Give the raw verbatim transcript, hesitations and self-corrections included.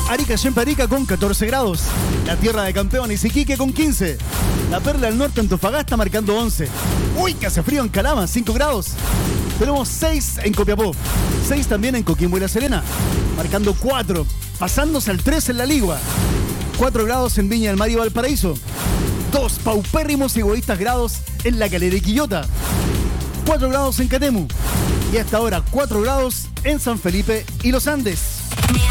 Arica Yempa Arica con catorce grados. La Tierra de Campeones Iquique con quince. La Perla del Norte Antofagasta marcando once. Uy, que hace frío en Calama, cinco grados. Tenemos seis en Copiapó. seis también en Coquimbo y La Serena, marcando cuatro. Pasándose al tres en La Ligua. cuatro grados en Viña del Mar y Valparaíso. dos paupérrimos y egoístas grados en La Calera y Quillota. cuatro grados en Catemu. Y hasta ahora cuatro grados en San Felipe y Los Andes.